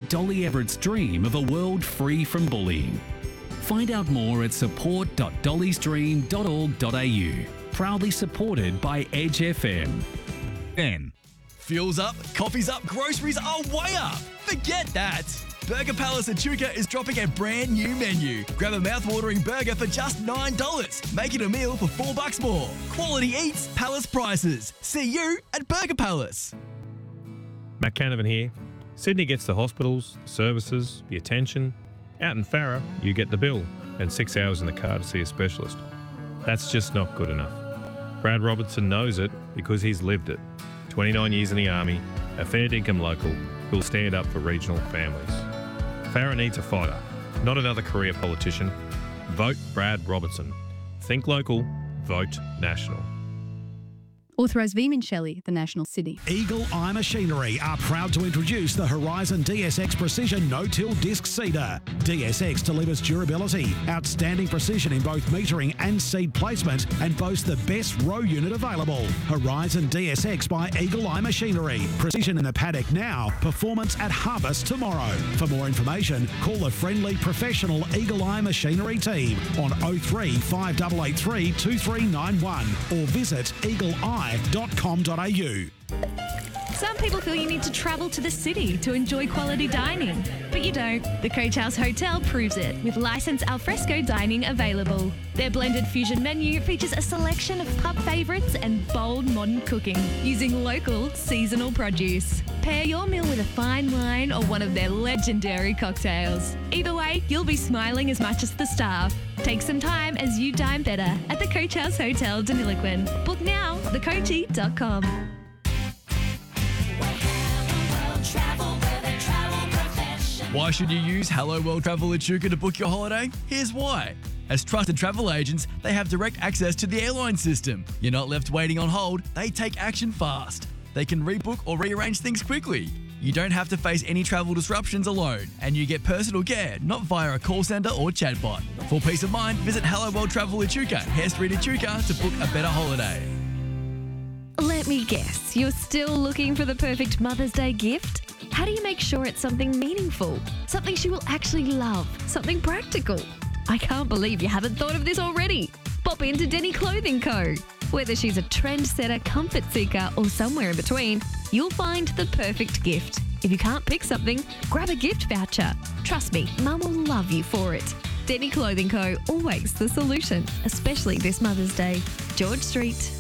Dolly Everett's dream of a world free from bullying. Find out more at support.dollysdream.org.au. Proudly supported by Edge FM. Fuel's up, coffee's up, groceries are way up. Forget that. Burger Palace Echuca is dropping a brand new menu. Grab a mouth-watering burger for just $9. Make it a meal for $4 more. Quality eats, Palace prices. See you at Burger Palace. Matt Canavan here. Sydney gets the hospitals, the services, the attention. Out in Farrer, you get the bill and 6 hours in the car to see a specialist. That's just not good enough. Brad Robertson knows it because he's lived it. 29 years in the Army, a fair dinkum local who'll stand up for regional families. Farrer needs a fighter, not another career politician. Vote Brad Robertson. Think local, vote national. Authorised Veeman Shelley, the National City. Eagle Eye Machinery are proud to introduce the Horizon DSX Precision No-Till Disc Seeder. DSX delivers durability, outstanding precision in both metering and seed placement, and boasts the best row unit available. Horizon DSX by Eagle Eye Machinery. Precision in the paddock now, performance at harvest tomorrow. For more information, call the friendly professional Eagle Eye Machinery team on 03 5883 2391 or visit eagleeye.com.au. Some people feel you need to travel to the city to enjoy quality dining, but you don't. The Coach House Hotel proves it, with licensed alfresco dining available. Their blended fusion menu features a selection of pub favourites and bold modern cooking, using local, seasonal produce. Pair your meal with a fine wine or one of their legendary cocktails. Either way, you'll be smiling as much as the staff. Take some time as you dine better at the Coach House Hotel, Deniliquin. Book now, thecoachy.com. Why should you use Hello World Travel Echuca to book your holiday? Here's why. As trusted travel agents, they have direct access to the airline system. You're not left waiting on hold, they take action fast. They can rebook or rearrange things quickly. You don't have to face any travel disruptions alone, and you get personal care, not via a call centre or chatbot. For peace of mind, visit Hello World Travel Echuca, Hare Street Echuca, to book a better holiday. Let me guess, you're still looking for the perfect Mother's Day gift? How do you make sure it's something meaningful, something she will actually love, something practical? I can't believe you haven't thought of this already. Pop into Denny Clothing Co. Whether she's a trendsetter, comfort seeker, or somewhere in between, you'll find the perfect gift. If you can't pick something, grab a gift voucher. Trust me, Mum will love you for it. Denny Clothing Co. Always the solution, especially this Mother's Day. George Street.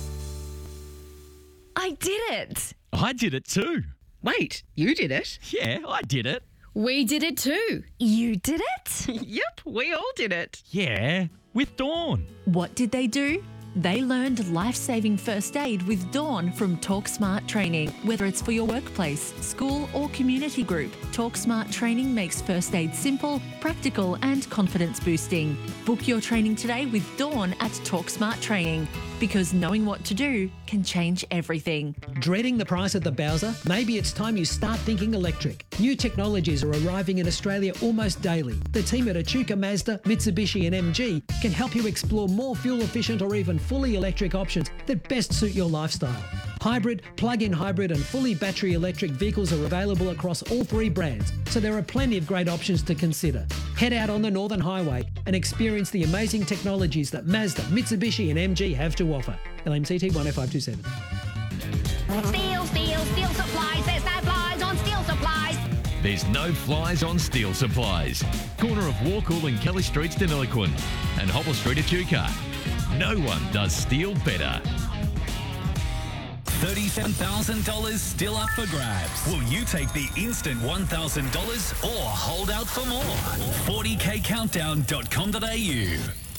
I did it! I did it too. Wait, you did it? Yeah, I did it. We did it too. You did it? Yep, we all did it. Yeah, with Dawn. What did they do? They learned life-saving first aid with Dawn from Talk Smart Training. Whether it's for your workplace, school or community group, Talk Smart Training makes first aid simple, practical and confidence boosting. Book your training today with Dawn at Talk Smart Training, because knowing what to do can change everything. Dreading the price at the Bowser? Maybe it's time you start thinking electric. New technologies are arriving in Australia almost daily. The team at Echuca Mazda, Mitsubishi and MG can help you explore more fuel-efficient or even fully electric options that best suit your lifestyle. Hybrid, plug-in hybrid and fully battery electric vehicles are available across all three brands, so there are plenty of great options to consider. Head out on the Northern Highway and experience the amazing technologies that Mazda, Mitsubishi and MG have to offer. LMCT 10527. Steel supplies. There's no flies on steel supplies. There's no flies on steel supplies. Corner of Warcool and Kelly Streets, Deniliquin, and Hobble Street, Echuca. No one does steel better. $37,000 still up for grabs. Will you take the instant $1,000 or hold out for more? 40kcountdown.com.au